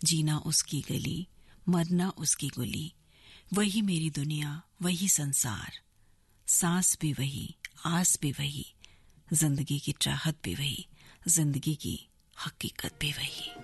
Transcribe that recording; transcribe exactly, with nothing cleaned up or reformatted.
जीना उसकी गली, मरना उसकी गुली, वही मेरी दुनिया, वही संसार, सांस भी वही, आस भी वही, जिंदगी की चाहत भी वही, जिंदगी की हकीकत भी वही।